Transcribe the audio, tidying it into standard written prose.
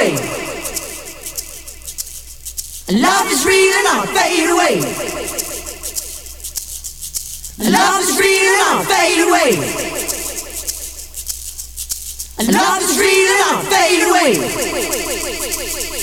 away. Love is real and I'll fade away. Love is real and I'll fade away. Love is real and I'll fade away.